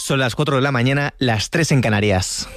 Son las 4 de la mañana, las 3 en Canarias.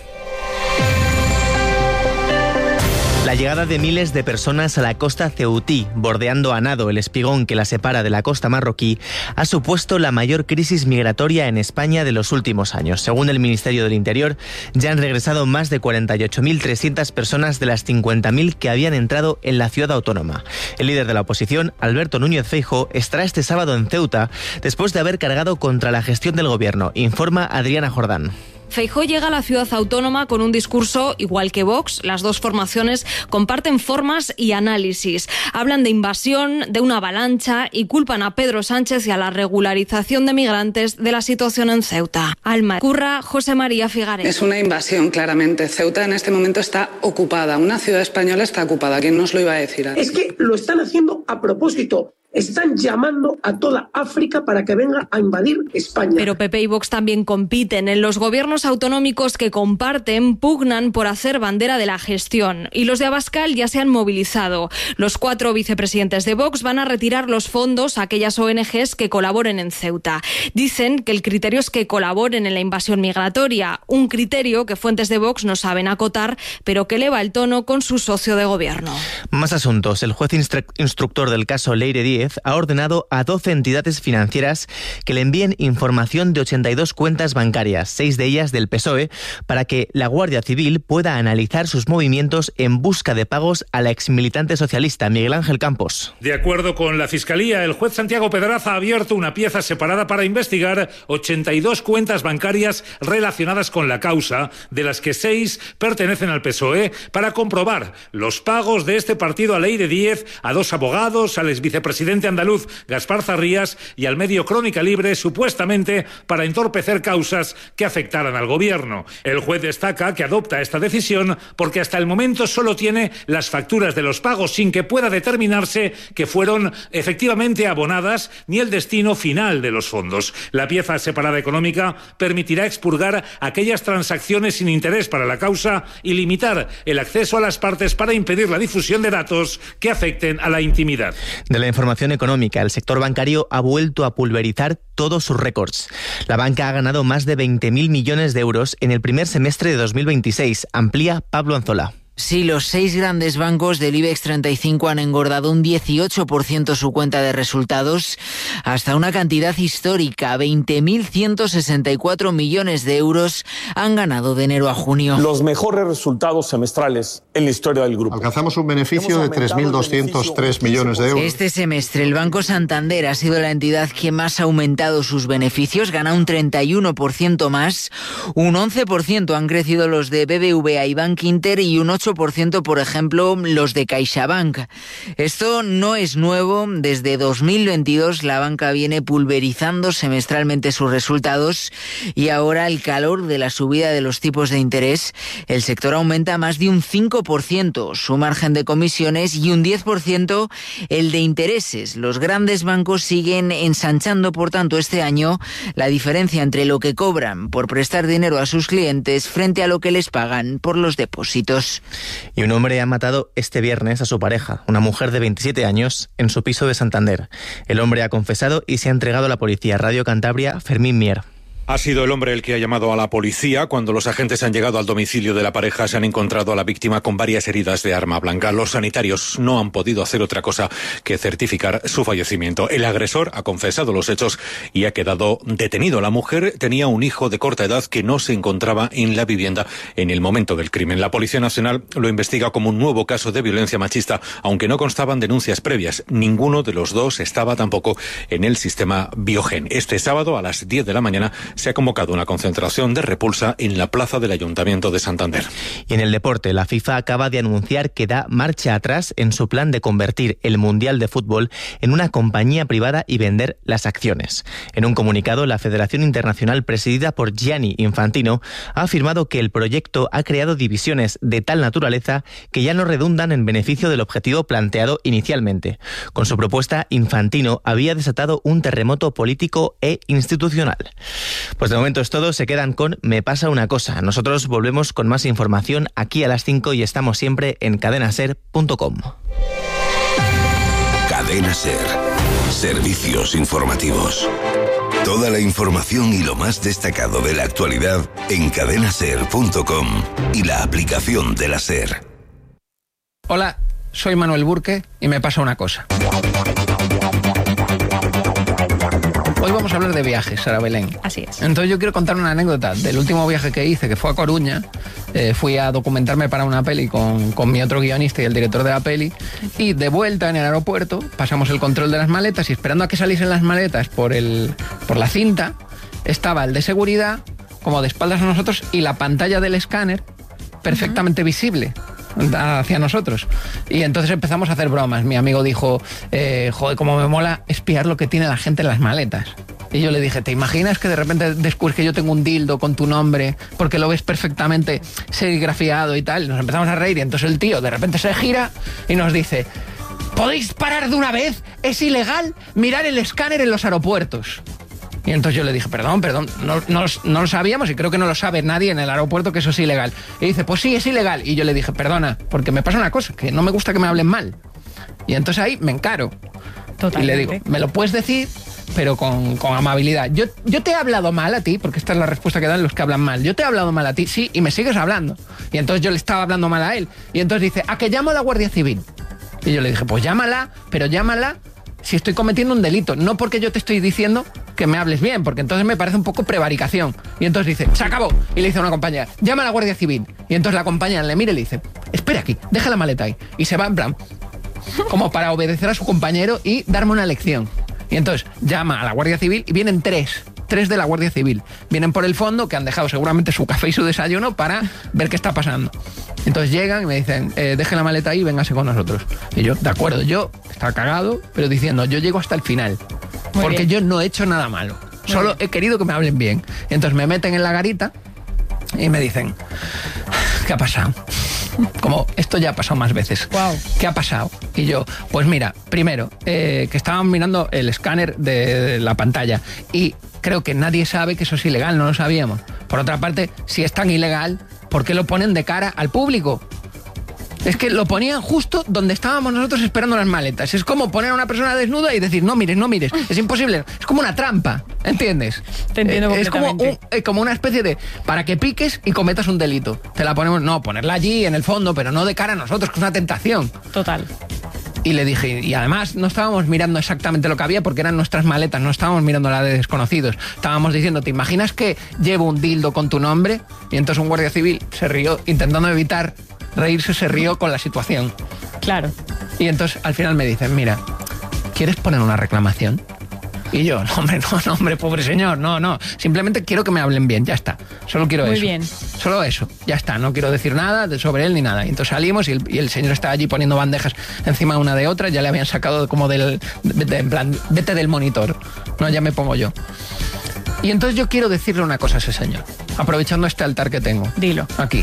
La llegada de miles de personas a la costa ceutí, bordeando a nado el espigón que la separa de la costa marroquí, ha supuesto la mayor crisis migratoria en España de los últimos años. Según el Ministerio del Interior, ya han regresado más de 48.300 personas de las 50.000 que habían entrado en la ciudad autónoma. El líder de la oposición, Alberto Núñez Feijóo, estará este sábado en Ceuta después de haber cargado contra la gestión del gobierno, informa Adriana Jordán. Feijóo llega a la ciudad autónoma con un discurso igual que Vox. Las dos formaciones comparten formas y análisis. Hablan de invasión, de una avalancha y culpan a Pedro Sánchez y a la regularización de migrantes de la situación en Ceuta. Alma Curra, José María Figares. Es una invasión, claramente. Ceuta en este momento está ocupada. Una ciudad española está ocupada. ¿Quién nos lo iba a decir? Es que lo están haciendo a propósito. Están llamando a toda África para que venga a invadir España. Pero PP y Vox también compiten. En los gobiernos autonómicos que comparten pugnan por hacer bandera de la gestión. Y los de Abascal ya se han movilizado. Los 4 vicepresidentes de Vox van a retirar los fondos a aquellas ONGs que colaboren en Ceuta. Dicen que el criterio es que colaboren en la invasión migratoria. Un criterio que fuentes de Vox no saben acotar, pero que eleva el tono con su socio de gobierno. Más asuntos. El juez instructor del caso Leire Díez ha ordenado a 12 entidades financieras que le envíen información de 82 cuentas bancarias, 6 de ellas del PSOE, para que la Guardia Civil pueda analizar sus movimientos en busca de pagos a la exmilitante socialista Miguel Ángel Campos. De acuerdo con la Fiscalía, el juez Santiago Pedraza ha abierto una pieza separada para investigar 82 cuentas bancarias relacionadas con la causa, de las que 6 pertenecen al PSOE, para comprobar los pagos de este partido a Leire Díez, a 2 abogados, al exvicepresidente andaluz Gaspar Zarrías y al medio Crónica Libre, supuestamente para entorpecer causas que afectaran al gobierno. El juez destaca que adopta esta decisión porque hasta el momento solo tiene las facturas de los pagos, sin que pueda determinarse que fueron efectivamente abonadas ni el destino final de los fondos. La pieza separada económica permitirá expurgar aquellas transacciones sin interés para la causa y limitar el acceso a las partes para impedir la difusión de datos que afecten a la intimidad. De la información económica, el sector bancario ha vuelto a pulverizar todos sus récords. La banca ha ganado más de 20.000 millones de euros en el primer semestre de 2026, amplía Pablo Anzola. Sí, los 6 grandes bancos del IBEX 35 han engordado un 18% su cuenta de resultados hasta una cantidad histórica. 20.164 millones de euros han ganado de enero a junio. Los mejores resultados semestrales en la historia del grupo. Alcanzamos un beneficio de 3.203 millones de euros. Este semestre el Banco Santander ha sido la entidad que más ha aumentado sus beneficios, gana un 31% más. Un 11% han crecido los de BBVA y Bank Inter y un 8%, por ejemplo, los de CaixaBank. Esto no es nuevo. Desde 2022 la banca viene pulverizando semestralmente sus resultados y ahora, al calor de la subida de los tipos de interés, el sector aumenta más de un 5% su margen de comisiones y un 10% el de intereses. Los grandes bancos siguen ensanchando, por tanto, este año la diferencia entre lo que cobran por prestar dinero a sus clientes frente a lo que les pagan por los depósitos. Y un hombre ha matado este viernes a su pareja, una mujer de 27 años, en su piso de Santander. El hombre ha confesado y se ha entregado a la policía. Radio Cantabria, Fermín Mier. Ha sido el hombre el que ha llamado a la policía. Cuando los agentes han llegado al domicilio de la pareja, se han encontrado a la víctima con varias heridas de arma blanca. Los sanitarios no han podido hacer otra cosa que certificar su fallecimiento. El agresor ha confesado los hechos y ha quedado detenido. La mujer tenía un hijo de corta edad que no se encontraba en la vivienda en el momento del crimen. La Policía Nacional lo investiga como un nuevo caso de violencia machista, aunque no constaban denuncias previas. Ninguno de los dos estaba tampoco en el sistema Biogen. Este sábado a las 10 de la mañana se ha convocado una concentración de repulsa en la plaza del Ayuntamiento de Santander. Y en el deporte, la FIFA acaba de anunciar que da marcha atrás en su plan de convertir el Mundial de Fútbol en una compañía privada y vender las acciones. En un comunicado, la Federación Internacional, presidida por Gianni Infantino, ha afirmado que el proyecto ha creado divisiones de tal naturaleza que ya no redundan en beneficio del objetivo planteado inicialmente. Con su propuesta, Infantino había desatado un terremoto político e institucional. Pues de momento es todo, se quedan con Me pasa una cosa. Nosotros volvemos con más información aquí a las 5 y estamos siempre en cadenaser.com. Cadena Ser. Servicios informativos. Toda la información y lo más destacado de la actualidad en cadenaser.com y la aplicación de la SER. Hola, soy Manuel Burke y me pasa una cosa. Hoy vamos a hablar de viajes, Sara Belén. Así es. Entonces yo quiero contar una anécdota del último viaje que hice, que fue a Coruña. Fui a documentarme para una peli con mi otro guionista y el director de la peli. Y de vuelta en el aeropuerto pasamos el control de las maletas y esperando a que saliesen las maletas por la cinta, estaba el de seguridad como de espaldas a nosotros y la pantalla del escáner perfectamente visible hacia nosotros. Y entonces empezamos a hacer bromas. Mi amigo dijo, joder, cómo me mola espiar lo que tiene la gente en las maletas. Y yo le dije, ¿te imaginas que de repente descubres que yo tengo un dildo con tu nombre porque lo ves perfectamente serigrafiado y tal? Nos empezamos a reír y entonces el tío de repente se gira y nos dice, ¿podéis parar de una vez? Es ilegal mirar el escáner en los aeropuertos. Y entonces yo le dije, perdón, no lo sabíamos y creo que no lo sabe nadie en el aeropuerto que eso es ilegal. Y dice, pues sí, es ilegal. Y yo le dije, perdona, porque me pasa una cosa, que no me gusta que me hablen mal. Y entonces ahí me encaro. Totalmente. Y le digo, me lo puedes decir, pero con amabilidad. Yo te he hablado mal a ti, porque esta es la respuesta que dan los que hablan mal. Yo te he hablado mal a ti, sí, y me sigues hablando. Y entonces yo le estaba hablando mal a él. Y entonces dice, ¿a que llamo a la Guardia Civil? Y yo le dije, pues llámala, pero llámala si estoy cometiendo un delito, no porque yo te estoy diciendo que me hables bien, porque entonces me parece un poco prevaricación. Y entonces dice, se acabó. Y le dice a una compañera, llama a la Guardia Civil. Y entonces la compañera le mira y le dice, espera aquí, deja la maleta ahí. Y se va en plan, como para obedecer a su compañero y darme una lección. Y entonces llama a la Guardia Civil y vienen tres de la Guardia Civil. Vienen por el fondo, que han dejado seguramente su café y su desayuno para ver qué está pasando. Entonces llegan y me dicen, deje la maleta ahí y véngase con nosotros. Y yo, de acuerdo, yo estaba cagado, pero diciendo, yo llego hasta el final. Muy porque bien. Yo no he hecho nada malo. Muy solo bien. He querido que me hablen bien. Y entonces me meten en la garita y me dicen, ¿qué ha pasado? Como esto ya ha pasado más veces. Wow. ¿Qué ha pasado? Y yo, pues mira, primero, que estaban mirando el escáner de la pantalla y creo que nadie sabe que eso es ilegal, no lo sabíamos. Por otra parte, si es tan ilegal, ¿por qué lo ponen de cara al público? Es que lo ponían justo donde estábamos nosotros esperando las maletas. Es como poner a una persona desnuda y decir, no mires. Es imposible. Es como una trampa, ¿entiendes? Te entiendo completamente. Es como una especie de, para que piques y cometas un delito. Te la ponemos, no, ponerla allí en el fondo, pero no de cara a nosotros, que es una tentación. Total. Y le dije, y además no estábamos mirando exactamente lo que había porque eran nuestras maletas, no estábamos mirando la de desconocidos. Estábamos diciendo, ¿te imaginas que llevo un dildo con tu nombre? Y entonces un guardia civil se rió, intentando evitar reírse, se rió con la situación. Claro. Y entonces al final me dicen, mira, ¿quieres poner una reclamación? Y yo, no, hombre, pobre señor, no. Simplemente quiero que me hablen bien, ya está. Solo quiero eso. Muy bien. Solo eso, ya está. No quiero decir nada sobre él ni nada. Y entonces salimos y el señor estaba allí poniendo bandejas encima una de otra. Ya le habían sacado como en plan, vete del monitor. No, ya me pongo yo. Y entonces yo quiero decirle una cosa a ese señor, aprovechando este altar que tengo. Dilo. Aquí.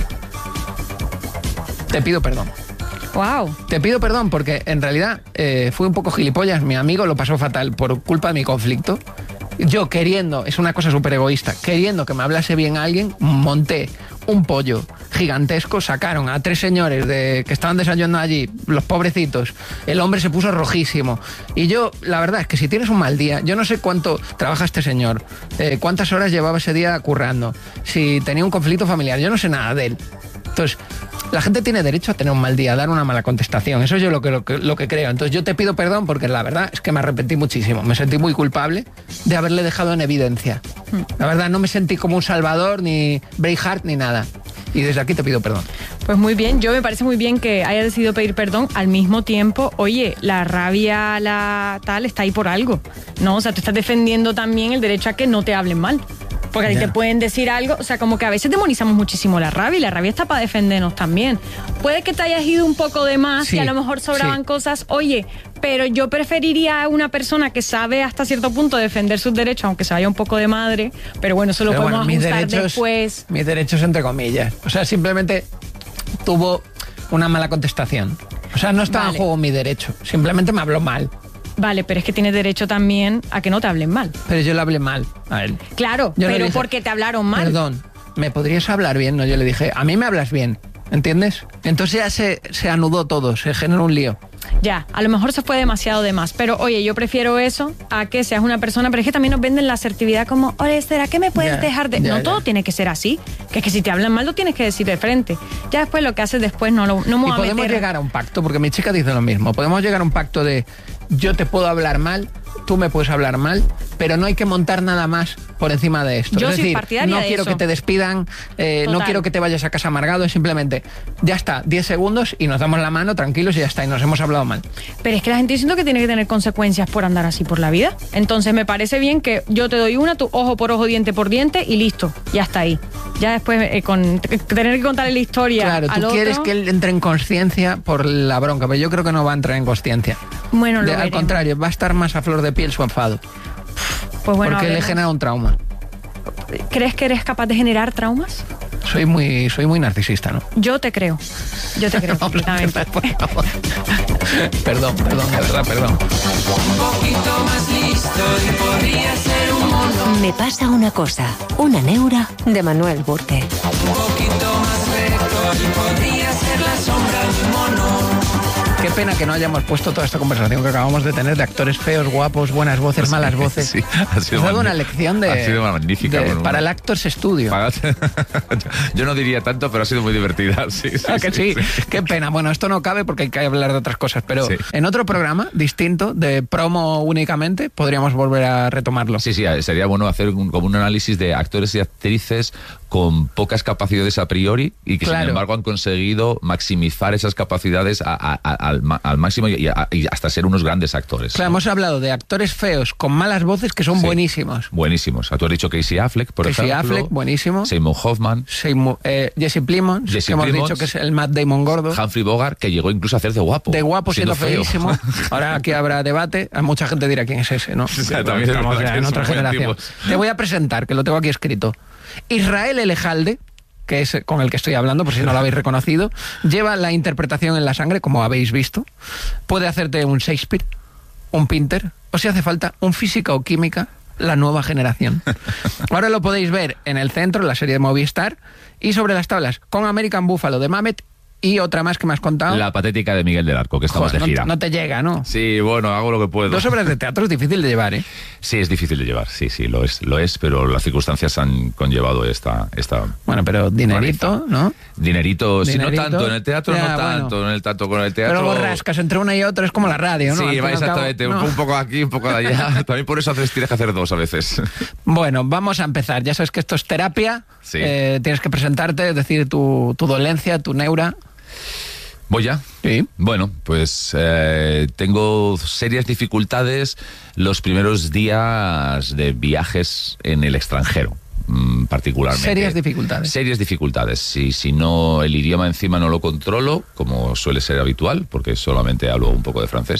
Te pido perdón. Wow. Te pido perdón porque en realidad fui un poco gilipollas. Mi amigo lo pasó fatal por culpa de mi conflicto. Yo queriendo, es una cosa súper egoísta, queriendo que me hablase bien alguien, monté un pollo gigantesco, sacaron a 3 señores que estaban desayunando allí, los pobrecitos. El hombre se puso rojísimo. Y yo, la verdad es que si tienes un mal día, yo no sé cuánto trabaja este señor, cuántas horas llevaba ese día currando, si tenía un conflicto familiar, yo no sé nada de él. Entonces, la gente tiene derecho a tener un mal día, a dar una mala contestación. Eso es yo lo que creo. Entonces yo te pido perdón porque la verdad es que me arrepentí muchísimo. Me sentí muy culpable de haberle dejado en evidencia. La verdad, no me sentí como un salvador, ni Braveheart, ni nada. Y desde aquí te pido perdón. Pues muy bien, yo me parece muy bien que haya decidido pedir perdón. Al mismo tiempo, oye, la rabia, la tal, está ahí por algo, ¿no? O sea, tú estás defendiendo también el derecho a que no te hablen mal. Porque ahí te pueden decir algo, o sea, como que a veces demonizamos muchísimo la rabia y la rabia está para defendernos también. Puede que te hayas ido un poco de más y a lo mejor sobraban cosas, oye, pero yo preferiría a una persona que sabe hasta cierto punto defender sus derechos, aunque se vaya un poco de madre, pero bueno, eso lo podemos ajustar después. Mis derechos entre comillas, o sea, simplemente tuvo una mala contestación. O sea, no estaba en juego mi derecho, simplemente me habló mal. Vale, pero es que tienes derecho también a que no te hablen mal. Pero yo le hablé mal a él. Claro, yo pero porque te hablaron mal. Perdón, ¿me podrías hablar bien? No, yo le dije, a mí me hablas bien, ¿entiendes? Entonces ya se anudó todo, se generó un lío. Ya, a lo mejor se fue demasiado de más, pero oye, yo prefiero eso a que seas una persona, pero es que también nos venden la asertividad como, oye, ¿será que me puedes dejar de...? No, todo tiene que ser así, que es que si te hablan mal lo tienes que decir de frente. Ya después lo que haces después no me voy a meter. Podemos llegar a un pacto, porque mi chica dice lo mismo, podemos llegar a un pacto de yo te puedo hablar mal, tú me puedes hablar mal, pero no hay que montar nada más por encima de esto. Yo es decir, soy partidaria no de quiero eso. que te despidan, no quiero que te vayas a casa amargado, es simplemente, ya está, 10 segundos y nos damos la mano tranquilos y ya está, y nos hemos hablado mal. Pero es que la gente diciendo que tiene que tener consecuencias por andar así por la vida. Entonces me parece bien que yo te doy una, tú ojo por ojo, diente por diente y listo, ya está ahí. Ya después con tener que contarle la historia. Claro, tú quieres que él entre en consciencia por la bronca, pero yo creo que no va a entrar en consciencia. Bueno, al contrario, va a estar más a flor de piel su enfado. Pues bueno, porque le genera un trauma. ¿Crees que eres capaz de generar traumas? Soy muy narcisista, ¿no? Yo te creo completamente. Perdón, de verdad, perdón. Un poquito más listo y podría ser un mono. Me pasa una cosa, una neura de Manuel Burke. Un poquito más recto y podría ser la sombra de un mono. Qué pena que no hayamos puesto toda esta conversación que acabamos de tener de actores feos, guapos, buenas voces, malas voces. Sí, ha sido una lección ha sido magnífica. Para el Actors Studio. Yo no diría tanto, pero ha sido muy divertida. Sí, que sí. Qué pena. Bueno, esto no cabe porque hay que hablar de otras cosas, pero en otro programa distinto, de promo únicamente, podríamos volver a retomarlo. Sí, sería bueno hacer como un análisis de actores y actrices con pocas capacidades a priori y que sin embargo han conseguido maximizar esas capacidades al máximo y hasta ser unos grandes actores. Claro, hemos hablado de actores feos con malas voces que son buenísimos. Buenísimos. Tú has dicho Casey Affleck, por ejemplo. Casey Affleck, buenísimo. Seymour Hoffman. Jesse Plimons, que hemos dicho que es el Matt Damon gordo. Humphrey Bogart, que llegó incluso a hacer de guapo. De guapo siendo feísimo. Ahora aquí habrá debate. Mucha gente dirá quién es ese, ¿no? También estamos ya en otra generación. Te voy a presentar, que lo tengo aquí escrito. Israel Elejalde, que es con el que estoy hablando, por si no lo habéis reconocido, lleva la interpretación en la sangre, como habéis visto. Puede hacerte un Shakespeare, un Pinter, o si hace falta un física o química, la nueva generación. Ahora lo podéis ver en el centro, en la serie de Movistar, y sobre las tablas, con American Buffalo de Mamet y otra más que me has contado. La patética de Miguel del Arco, que estamos de gira. No te llega, ¿no? Sí, bueno, hago lo que puedo. 2 obras de teatro es difícil de llevar, ¿eh? Sí, es difícil de llevar, sí, lo es, pero las circunstancias han conllevado esta Bueno, pero dinerito, ¿no? Dinerito, sí, no tanto, en el teatro no tanto, en el tanto con el teatro. Pero luego rascas entre una y otra, es como la radio, ¿no? Sí, exactamente, un poco aquí, un poco de allá. También por eso tienes que hacer 2 a veces. Bueno, vamos a empezar. Ya sabes que esto es terapia. Sí. Tienes que presentarte, decir tu dolencia, tu neura. ¿Voy ya? Sí. Bueno, pues tengo serias dificultades los primeros días de viajes en el extranjero, particularmente. Serias dificultades. Si no, el idioma encima no lo controlo, como suele ser habitual, porque solamente hablo un poco de francés,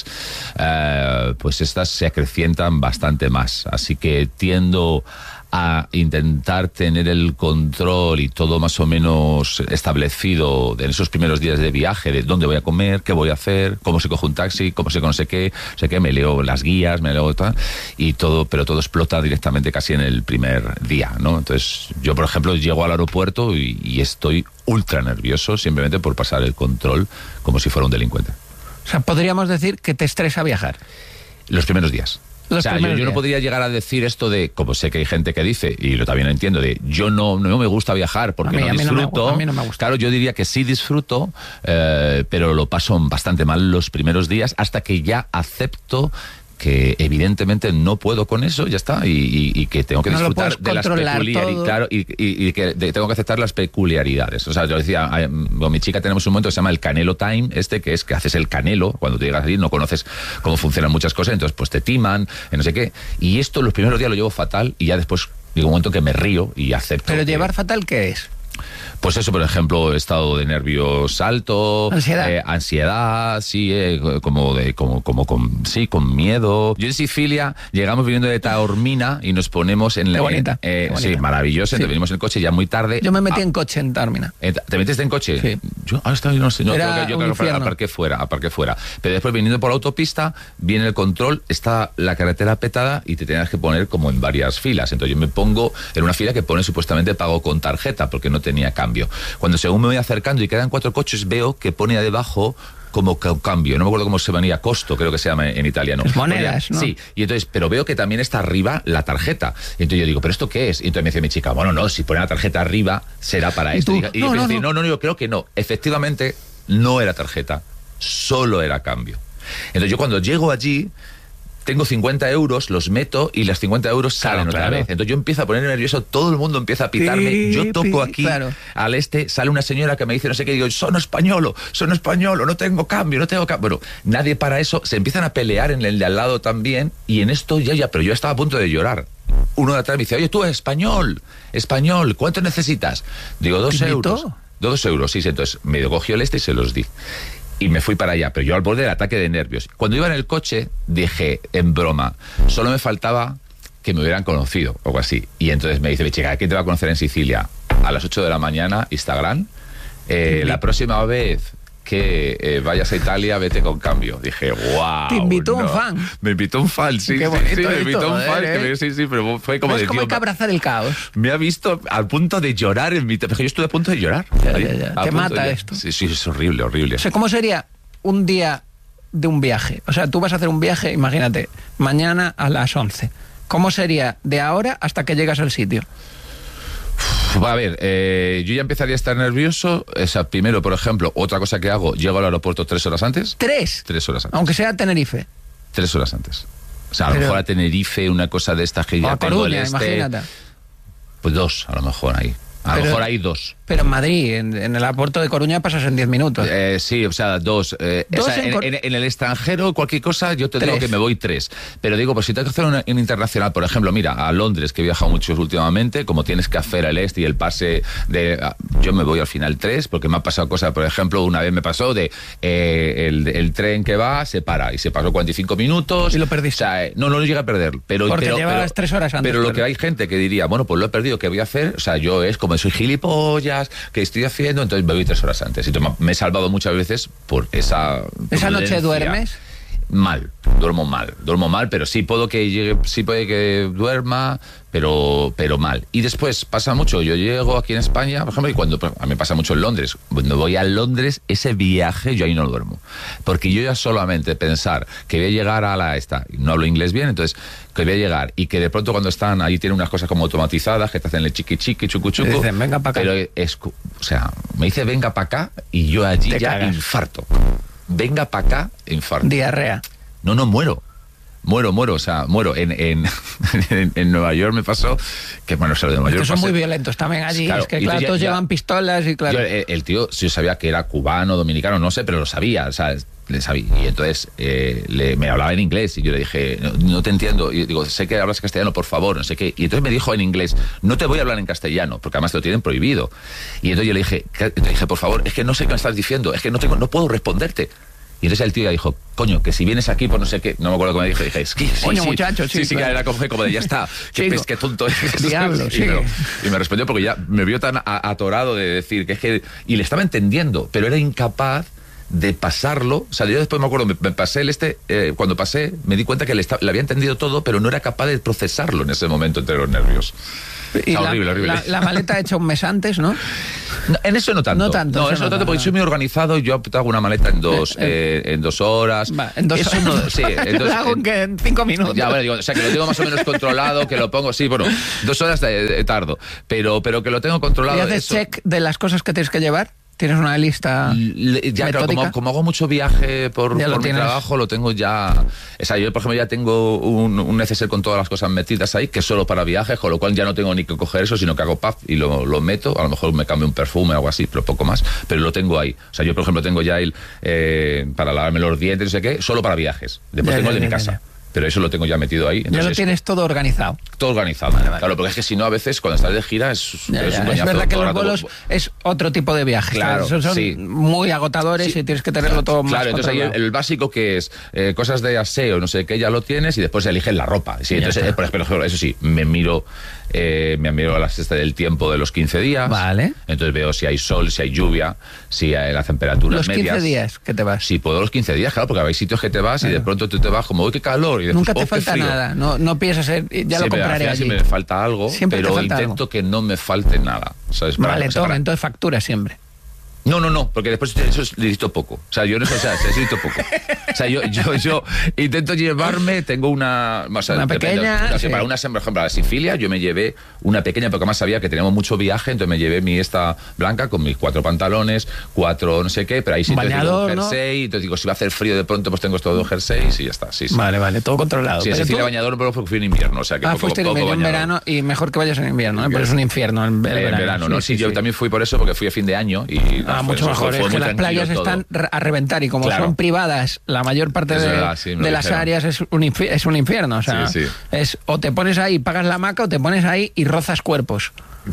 pues estas se acrecientan bastante más. Así que tiendo a intentar tener el control y todo más o menos establecido en esos primeros días de viaje, de dónde voy a comer, qué voy a hacer, cómo se coge un taxi, cómo se no sé qué, me leo las guías, me leo tal, y todo, pero todo explota directamente casi en el primer día, ¿no? Entonces, yo, por ejemplo, llego al aeropuerto y estoy ultra nervioso simplemente por pasar el control como si fuera un delincuente. O sea, podríamos decir que te estresa viajar. Los primeros días. Yo no podría llegar a decir esto de, como sé que hay gente que dice, y lo también entiendo, de yo no me gusta viajar porque no disfruto. A mí no me gusta. Claro, yo diría que sí disfruto, pero lo paso bastante mal los primeros días hasta que ya acepto que evidentemente no puedo con eso, ya está, y que tengo que disfrutar de las peculiaridades, y que tengo que aceptar las peculiaridades. O sea, yo decía, con mi chica tenemos un momento que se llama el canelo time, que es que haces el canelo, cuando te llegas allí no conoces cómo funcionan muchas cosas, entonces pues te timan, no sé qué, y esto los primeros días lo llevo fatal, y ya después digo un momento que me río y acepto. ¿Pero llevar fatal qué es? Pues eso, por ejemplo, estado de nervios alto, ansiedad, sí, con miedo. Yo en Sicilia llegamos viniendo de Taormina y nos ponemos en la... bonita. Sí, maravilloso. Sí. Entonces venimos en coche ya muy tarde. Yo me metí en coche en Taormina. ¿Te metiste en coche? Sí. Yo no sé, yo creo que aparqué fuera. Pero después viniendo por la autopista, viene el control, está la carretera petada y te tenías que poner como en varias filas. Entonces yo me pongo en una fila que pone supuestamente pago con tarjeta porque no tenía cambio. Cuando según me voy acercando y quedan 4 coches, veo que pone debajo como cambio, no me acuerdo cómo se venía, costo, creo que se llama en italiano. Monedas, ¿no? Sí, y entonces, pero veo que también está arriba la tarjeta. Y entonces yo digo, ¿pero esto qué es? Y entonces me dice mi chica, bueno, no, si pone la tarjeta arriba, será para esto. Y yo pensé, no, yo creo que no. Efectivamente, no era tarjeta, solo era cambio. Entonces yo cuando llego allí, tengo 50 euros, los meto y las 50 euros salen otra vez. Entonces yo empiezo a ponerme nervioso, todo el mundo empieza a pitarme, yo toco aquí al sale una señora que me dice no sé qué, y digo, sono españolo, no tengo cambio. Bueno, nadie para eso, se empiezan a pelear en el de al lado también, y en esto pero yo estaba a punto de llorar. Uno de atrás me dice, oye, tú, español, ¿cuánto necesitas? Digo, 2 euros. 2 euros, sí, entonces me cogió el y se los di. Y me fui para allá, pero yo al borde del ataque de nervios. Cuando iba en el coche, dije, en broma, solo me faltaba que me hubieran conocido, o algo así. Y entonces me dice, mi chica, ¿quién te va a conocer en Sicilia? A las 8 de la mañana, Instagram. La próxima vez que vayas a Italia, vete con cambio. Dije, wow. Te invitó un fan. Me invitó un fan, sí. Qué bonito, sí, me invitó un fan. Sí, pero fue como de como hay que abrazar el caos. Me ha visto al punto de llorar en mi... Porque yo estuve a punto de llorar. Ya. Te mata esto. Sí, es horrible. O sea, ¿cómo sería un día de un viaje? O sea, tú vas a hacer un viaje, imagínate, mañana a las 11. ¿Cómo sería de ahora hasta que llegas al sitio? A ver, yo ya empezaría a estar nervioso. O sea, primero, por ejemplo, otra cosa que hago, llego al aeropuerto 3 horas antes. ¿3? 3 horas antes. Aunque sea a Tenerife. 3 horas antes. O sea, a lo mejor a Tenerife, una cosa de estas que ya a Coruña, imagínate. Pues 2, a lo mejor ahí. A lo mejor hay 2. Pero en Madrid, en el aeropuerto de Coruña pasas en 10 minutos. Sí, o sea, 2. O sea, en el extranjero, cualquier cosa, yo te digo que me voy 3. Pero digo, pues si tengo que hacer un internacional, por ejemplo, mira, a Londres, que he viajado mucho últimamente, como tienes que hacer el y el pase yo me voy al final 3, porque me ha pasado cosas, por ejemplo, una vez me pasó de el tren que va, se para, y se pasó 45 minutos. ¿Y lo perdiste? O sea, no lo llegué a perder. Porque llevabas 3 horas antes. Pero lo que hay gente que diría, bueno, pues lo he perdido, ¿qué voy a hacer? O sea, yo es como soy gilipollas, que estoy haciendo, entonces me voy 3 horas antes. Entonces me he salvado muchas veces por esa noche duermes mal, duermo mal, pero sí puede que duerma, pero mal. Y después pasa mucho, yo llego aquí en España, por ejemplo, y cuando a mí me pasa mucho en Londres, cuando voy a Londres, ese viaje yo ahí no duermo, porque yo ya solamente pensar que voy a llegar a no hablo inglés bien, entonces que voy a llegar y que de pronto cuando están ahí tienen unas cosas como automatizadas que te hacen el chiqui chucu, dicen, venga para acá, pero o sea, me dice venga para acá y yo allí te ya cagas. Infarto. Venga para acá, infarto. Diarrea. No, muero, o sea, muero. En Nueva York me pasó que, bueno, de Nueva York son muy violentos también allí, claro, es que claro, todos llevan pistolas y claro. El tío, yo sabía que era cubano, dominicano, no sé, pero lo sabía, o sea, le sabía. Y entonces me hablaba en inglés y yo le dije, no te entiendo. Y digo, sé que hablas castellano, por favor, no sé qué. Y entonces me dijo en inglés, no te voy a hablar en castellano, porque además te lo tienen prohibido. Y entonces yo le dije, por favor, es que no sé qué me estás diciendo, es que no puedo responderte. Y entonces el tío ya dijo, coño, que si vienes aquí por no sé qué, no me acuerdo cómo me dije, es que coño, sí, muchacho, sí, claro. Era como de ya está, qué tonto es. Diablo, y me respondió porque ya me vio tan atorado de decir que es que, y le estaba entendiendo, pero era incapaz de pasarlo. O sea, yo después me acuerdo, me pasé cuando pasé, me di cuenta que le había entendido todo, pero no era capaz de procesarlo en ese momento entre los nervios. Y horrible. La maleta hecha un mes antes, ¿no? En eso no tanto. No, eso no tanto porque soy muy organizado. Yo hago una maleta en 2 horas. En 2 horas. No, sí, lo hago en 5 minutos. Ya, bueno, digo, o sea, que lo tengo más o menos controlado, que lo pongo, sí, bueno, 2 horas tardo. Pero que lo tengo controlado. ¿Y haces check de las cosas que tienes que llevar? ¿Tienes una lista ya, claro, como hago mucho viaje por mi trabajo, lo tengo ya... O sea, yo, por ejemplo, ya tengo un neceser con todas las cosas metidas ahí, que es solo para viajes, con lo cual ya no tengo ni que coger eso, sino que hago puff y lo meto. A lo mejor me cambio un perfume o algo así, pero poco más. Pero lo tengo ahí. O sea, yo, por ejemplo, tengo ya para lavarme los dientes, no sé qué, solo para viajes. Después tengo el de mi casa. Pero eso lo tengo ya metido ahí. Entonces, ya lo tienes todo organizado. Todo organizado, vale. Claro, porque es que si no, a veces cuando estás de gira es un coñazo. Es verdad que los vuelos es otro tipo de viajes. Claro, son muy agotadores y tienes que tenerlo todo más controlado. Entonces ahí el básico que es cosas de aseo, no sé qué, ya lo tienes y después eliges la ropa. Sí, entonces, por ejemplo, eso sí, me miro a la sexta del tiempo de los 15 días. Vale. Entonces veo si hay sol, si hay lluvia, si hay las temperaturas medias. ¿Los 15 días que te vas? Sí, puedo los 15 días, claro, porque hay sitios que te vas y de pronto tú te vas como, uy, qué calor. Y después, nunca te falta nada, no piensas, ya lo compraré allí. Siempre me falta algo, pero intento que no me falte nada. ¿Sabes? Vale, entonces factura siempre. No, porque después eso necesito poco. O sea, yo no sé, necesito poco. O sea, yo intento llevarme, tengo una... O sea, una pequeña... Para una, por ejemplo, a la Sicilia yo me llevé una pequeña, porque además sabía que teníamos mucho viaje, entonces me llevé mi esta blanca con mis 4 pantalones, 4 no sé qué, pero ahí sí bañador, tengo un jersey, ¿no? Entonces digo, si va a hacer frío de pronto, pues tengo estos 2 jerseys y ya está. Sí. Vale, todo controlado. Sí, en Sicilia bañador, pero fui en invierno, o sea que fuiste en verano, y mejor que vayas en invierno, ¿eh? Pero es un infierno el verano, ¿no? Sí, yo también fui por eso, porque fui a fin de año y... mucho mejor, es que las playas están a reventar y como son privadas, la mayor parte de las áreas es un infierno, o sea, es o te pones ahí, pagas la hamaca, o te pones ahí y rozas cuerpos.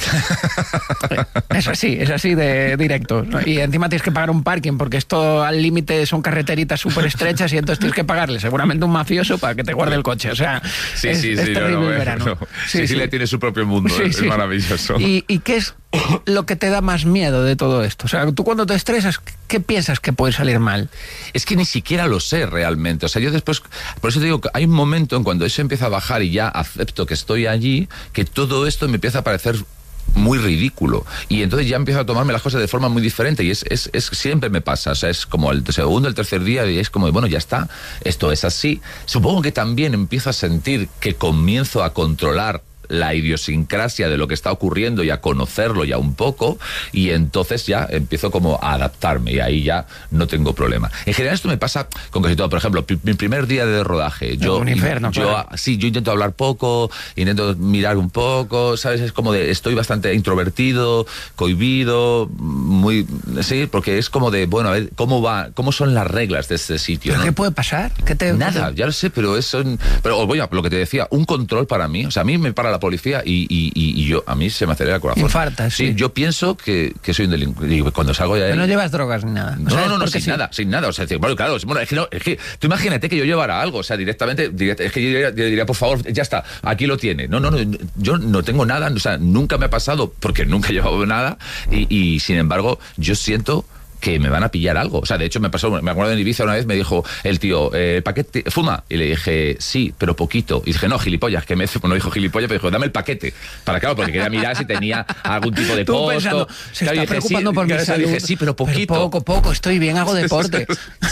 Es así de directo. Y encima tienes que pagar un parking, porque esto al límite son carreteritas súper estrechas y entonces tienes que pagarle seguramente un mafioso para que te guarde el coche. O sea, es terrible el verano. Sicilia tiene su propio mundo, es maravilloso. ¿Y qué es lo que te da más miedo de todo esto? O sea, tú cuando te estresas, ¿qué piensas que puede salir mal? Es que ni siquiera lo sé realmente. O sea, yo después, por eso te digo que hay un momento en cuando eso empieza a bajar y ya acepto que estoy allí, que todo esto me empieza a parecer muy ridículo, y entonces ya empiezo a tomarme las cosas de forma muy diferente, y es siempre me pasa, o sea, es como el segundo, el tercer día, y es como, bueno, ya está, esto es así. Supongo que también empiezo a sentir que comienzo a controlar la idiosincrasia de lo que está ocurriendo y a conocerlo ya un poco, y entonces ya empiezo como a adaptarme y ahí ya no tengo problema. En general esto me pasa con casi todo. Por ejemplo, mi primer día de rodaje, yo intento hablar poco, intento mirar un poco, ¿sabes? Es como estoy bastante introvertido, cohibido, porque es como de, bueno, a ver, cómo son las reglas de este sitio, ¿no? ¿Qué puede pasar? Nada, ya lo sé, pero lo que te decía, un control para mí, o sea, a mí me para la policía y yo, a mí se me acelera el corazón. Infartas, sí. Yo pienso que soy un delincuente. Y cuando salgo de ahí... Pero no llevas drogas ni nada. No, sin nada. O sea, bueno, claro, es que tú imagínate que yo llevara algo, o sea, directamente, es que yo diría, por favor, ya está, aquí lo tiene. No, yo no tengo nada, o sea, nunca me ha pasado, porque nunca he llevado nada, y sin embargo, yo siento que me van a pillar algo. O sea, de hecho me acuerdo en Ibiza una vez, me dijo el tío, ¿paquete fuma? Y le dije, sí, pero poquito. Y dije, no, gilipollas, que no dijo gilipollas, pero dijo, dame el paquete. Porque quería mirar si tenía algún tipo de costo. Pensando, se está preocupando por mi salud. Dije, sí, pero poquito. Pero poco, estoy bien, hago deporte.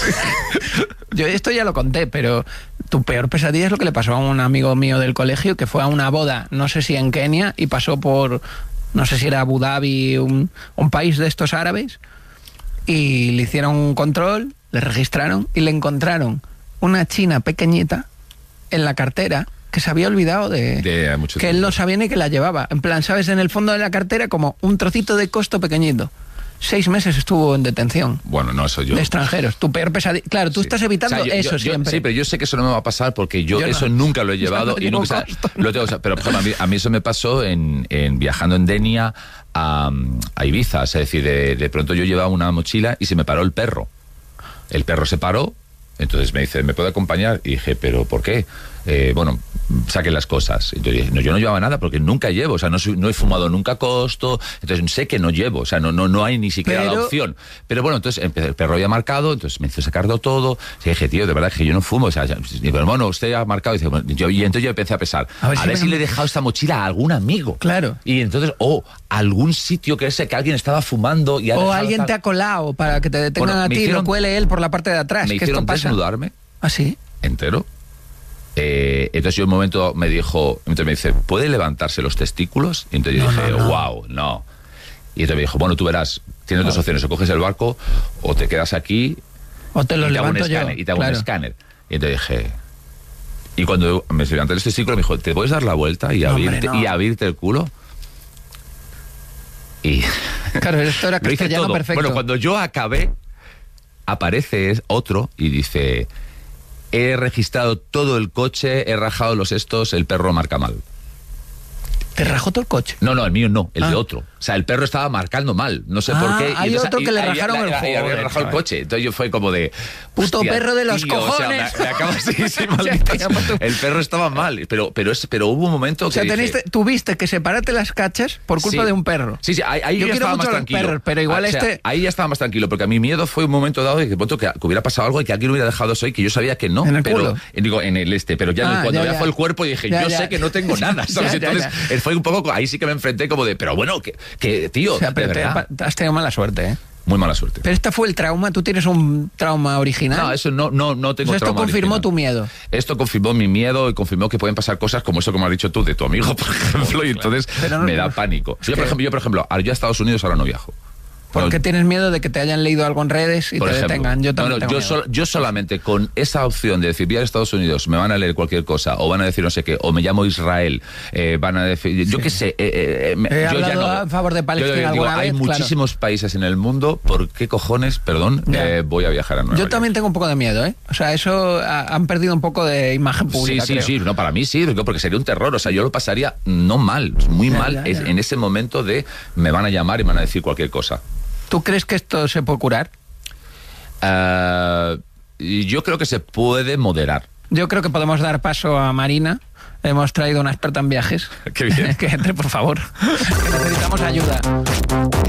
Yo esto ya lo conté, pero tu peor pesadilla es lo que le pasó a un amigo mío del colegio, que fue a una boda, no sé si en Kenia, y pasó por, no sé si era Abu Dhabi, un país de estos árabes, y le hicieron un control, le registraron y le encontraron una china pequeñita en la cartera que se había olvidado que él no sabía ni que la llevaba. En plan, ¿sabes? En el fondo de la cartera como un trocito de costo pequeñito. 6 meses estuvo en detención. Bueno, no, eso yo... De extranjeros. Tu peor pesadilla... Claro, tú estás evitando eso siempre. Sí, pero yo sé que eso no me va a pasar porque yo eso nunca lo he llevado y nunca... Lo tengo, pero por ejemplo, a mí eso me pasó en viajando en Denia a Ibiza. Es decir, de pronto yo llevaba una mochila y se me paró el perro. El perro se paró, entonces me dice, ¿me puede acompañar? Y dije, ¿pero por qué? Bueno, saquen las cosas. Y yo dije, no, yo no llevaba nada porque nunca llevo, o sea, no he fumado nunca costo, entonces sé que no llevo, o sea, no hay ni siquiera la opción. Pero bueno, entonces el perro había marcado, entonces me hizo sacarlo todo, y dije, tío, de verdad que yo no fumo, o sea, pero bueno, usted ha marcado, y entonces yo empecé a pensar, a ver si le he dejado esta mochila a algún amigo. Claro. Y entonces, algún sitio que alguien estaba fumando y alguien te ha colado para que te detengan a ti y lo cuele él por la parte de atrás. Me hicieron desnudarme. ¿Ah, sí? Entero. Entonces yo en un momento me dice, ¿puede levantarse los testículos? Y entonces yo dije, wow, no. Y entonces me dijo, bueno, tú verás, tienes dos opciones, o coges el barco o te quedas aquí o te lo levanto yo. Y te hago un escáner. Y entonces dije, y cuando me levanté los testículos me dijo, ¿te puedes dar la vuelta y abrirte el culo? Y claro, esto era castellano perfecto. Bueno, cuando yo acabé, aparece otro y dice, he registrado todo el coche, he rajado los estos, el perro marca mal. ¿Te rajó todo el coche? No, el mío no, el de otro. O sea, el perro estaba marcando mal, no sé por qué. Hay otro que le rajaron el coche. Y había rajado el coche. Entonces yo fue como de... Puto perro de los cojones. O sea, me acabo el perro estaba mal, pero hubo un momento que tuviste que separarte las cachas por culpa de un perro. Sí, ahí yo ya estaba más tranquilo. Perros, pero igual ahí ya estaba más tranquilo, porque a mi miedo fue un momento dado de que hubiera pasado algo y que alguien hubiera dejado eso y que yo sabía que no. ¿En el culo? Digo, en el pero ya cuando ya fue el cuerpo y dije, yo sé que no tengo nada, ¿sabes? Entonces fue un poco, ahí sí que me enfrenté como de, pero bueno, que tío, o sea, pero has tenido mala suerte, ¿eh? Muy mala suerte. Pero esta fue el trauma. ¿Tú tienes un trauma original? No, eso no tengo esto trauma confirmó original. tu miedo. Esto confirmó mi miedo y confirmó que pueden pasar cosas como eso, como has dicho tú, de tu amigo, por ejemplo, y entonces me da pánico. Yo, por ejemplo, yo a Estados Unidos ahora no viajo. ¿Por qué tienes miedo de que te hayan leído algo en redes y por te ejemplo, detengan? Yo también tengo miedo. yo solamente con esa opción de decir, voy a Estados Unidos, me van a leer cualquier cosa, o van a decir no sé qué, o me llamo Israel, van a decir, yo qué sé. He yo hablado ya no, a favor de Palestina alguna vez. Hay muchísimos países en el mundo, ¿por qué cojones, voy a viajar a Nueva York? Yo también tengo un poco de miedo, ¿eh? O sea, eso han perdido un poco de imagen pública, Sí, no, para mí sí, porque sería un terror, o sea, yo lo pasaría no mal, muy mal, en ese momento de me van a llamar y me van a decir cualquier cosa. ¿Tú crees que esto se puede curar? Yo creo que se puede moderar. Yo creo que podemos dar paso a Marina. Hemos traído una experta en viajes. Qué bien. Que entre, por favor. Que necesitamos ayuda.